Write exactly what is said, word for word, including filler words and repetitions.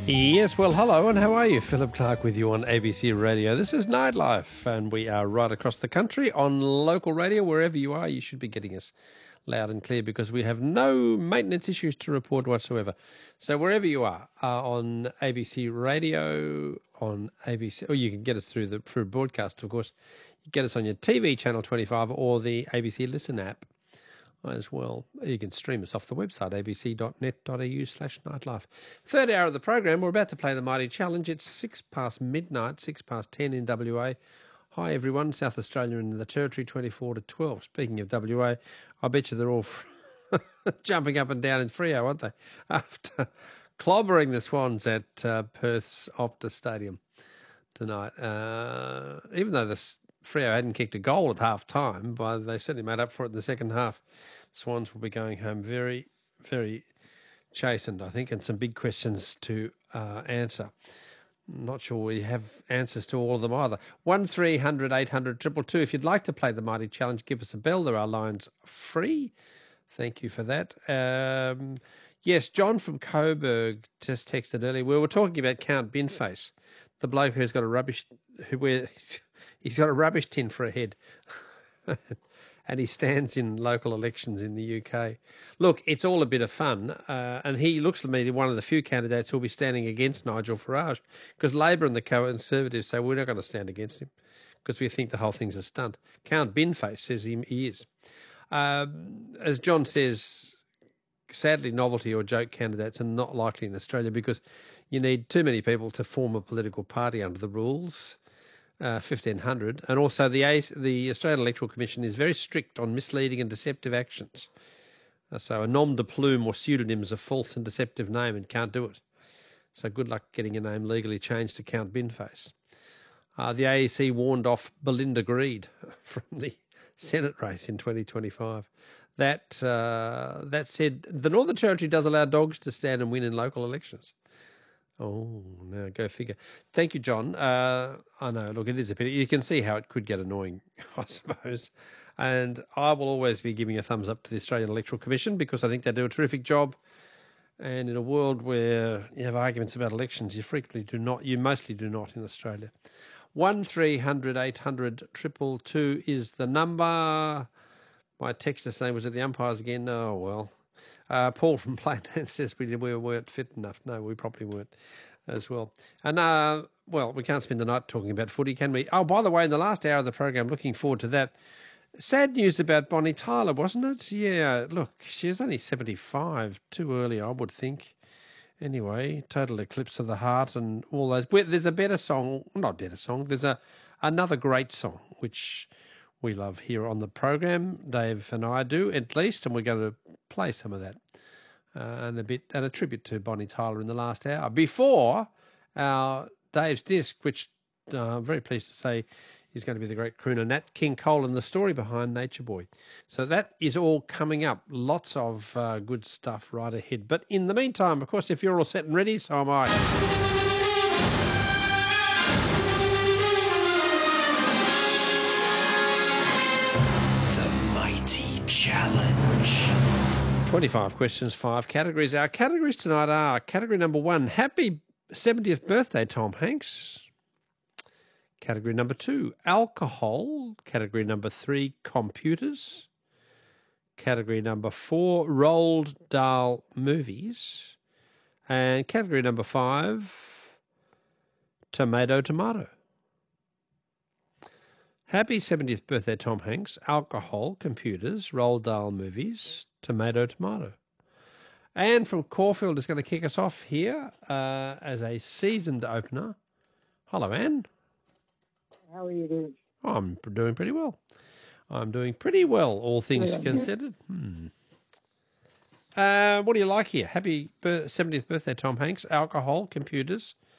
Yes, well, hello, and how are you? Philip Clark with you on A B C Radio. This is Nightlife, and we are right across the country on local radio. Wherever you are, you should be getting us loud and clear because we have no maintenance issues to report whatsoever. So wherever you are, uh, on A B C Radio, on A B C, or you can get us through the through broadcast, of course. You get us on your T V channel twenty-five or the A B C Listen app as well. You can stream us off the website, abc.net.au slash nightlife. Third hour of the program, we're about to play the Mighty Challenge. It's six past midnight, six past ten in W A. Hi, everyone, South Australia and the Territory, twenty-four to twelve. Speaking of W A, I bet you they're all jumping up and down in Freo, aren't they? After clobbering the Swans at uh, Perth's Optus Stadium tonight. Uh, even though the Freo hadn't kicked a goal at half time, but they certainly made up for it in the second half. Swans will be going home very, very chastened, I think, and some big questions to uh, answer. Not sure we have answers to all of them either. one three hundred eight hundred two two two. If you'd like to play the Mighty Challenge, give us a bell. There are lines free. Thank you for that. Um, yes, John from Coburg just texted earlier. We were talking about Count Binface, the bloke who's got a rubbish... who wears... He's got a rubbish tin for a head and he stands in local elections in the U K. Look, it's all a bit of fun, uh, and he looks to me one of the few candidates who will be standing against Nigel Farage because Labor and the Conservatives say we're not going to stand against him because we think the whole thing's a stunt. Count Binface says he, he is. Um, as John says, sadly, novelty or joke candidates are not likely in Australia because you need too many people to form a political party under the rules. Uh, fifteen hundred, and also the A- the Australian Electoral Commission is very strict on misleading and deceptive actions. Uh, so a nom de plume or pseudonym is a false and deceptive name and can't do it. So good luck getting your name legally changed to Count Binface. Uh, the A E C warned off Belinda Greed from the Senate race in twenty twenty-five. That uh, that said, the Northern Territory does allow dogs to stand and win in local elections. Oh, no, go figure. Thank you, John. Uh, I know, look, it is a pity. You can see how it could get annoying, I suppose. And I will always be giving a thumbs up to the Australian Electoral Commission because I think they do a terrific job. And in a world where you have arguments about elections, you frequently do not, you mostly do not in Australia. one three hundred eight hundred two two two is the number. My texter saying, was it the umpires again? Oh, well. Uh, Paul from Plaintown says we, we weren't fit enough. No, we probably weren't as well. And, uh, well, we can't spend the night talking about footy, can we? Oh, by the way, in the last hour of the program, looking forward to that. Sad news about Bonnie Tyler, wasn't it? Yeah, look, she's only seventy-five, too early, I would think. Anyway, Total Eclipse of the Heart and all those. There's a better song, not a better song, there's a another great song, which we love here on the program. Dave and I do, at least, and we're going to play some of that uh, and a bit and a tribute to Bonnie Tyler in the last hour before our Dave's disc, which uh, I'm very pleased to say is going to be the great crooner Nat King Cole and the story behind Nature Boy. So that is all coming up. Lots of uh, good stuff right ahead. But in the meantime, of course, if you're all set and ready, so am I. Challenge. twenty-five questions, five categories. Our categories tonight are category number one, happy seventieth birthday, Tom Hanks. Category number two, alcohol. Category number three, computers. Category number four, Roald Dahl movies. And category number five, tomato, tomato. Happy seventieth birthday, Tom Hanks. Alcohol, computers, Roald Dahl movies, tomato, tomato. Anne from Caulfield is going to kick us off here uh, as a seasoned opener. Hello, Anne. How are you doing? I'm doing pretty well. I'm doing pretty well, all things Yeah. considered. Hmm. Uh, what do you like here? Happy seventieth birthday, Tom Hanks. Alcohol, computers,